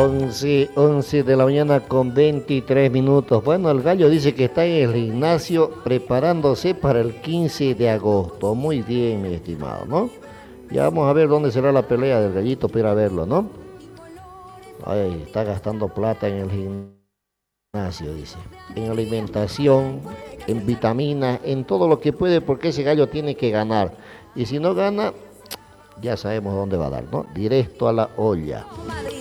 11 de la mañana con 23 minutos. Bueno, el gallo dice que está en el gimnasio preparándose para el 15 de agosto. Muy bien, mi estimado, ¿no? Ya vamos a ver dónde será la pelea del gallito para ir a verlo, ¿no? Ay, está gastando plata en el gimnasio, dice. En alimentación, en vitaminas, en todo lo que puede, porque ese gallo tiene que ganar. Y si no gana, ya sabemos dónde va a dar, ¿no? Directo a la olla.